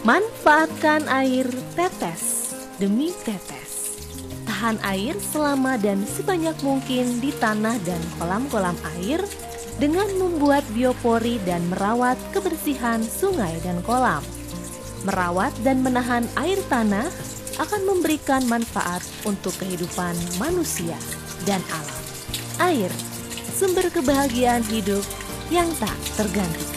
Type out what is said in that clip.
Manfaatkan air tetes demi tetes. Tahan air selama dan sebanyak mungkin di tanah dan kolam-kolam air dengan membuat biopori dan merawat kebersihan sungai dan kolam. Merawat dan menahan air tanah akan memberikan manfaat untuk kehidupan manusia dan alam. Air, sumber kebahagiaan hidup yang tak tergantikan.